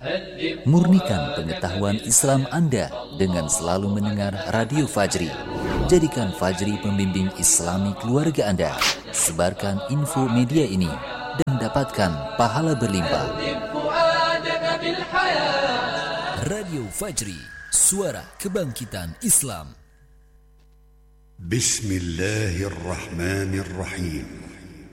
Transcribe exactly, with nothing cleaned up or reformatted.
Murnikan pengetahuan Islam Anda dengan selalu mendengar Radio Fajri. Jadikan Fajri pembimbing Islami keluarga Anda. Sebarkan info media ini dan dapatkan pahala berlimpah. Radio Fajri, suara kebangkitan Islam. Bismillahirrahmanirrahim.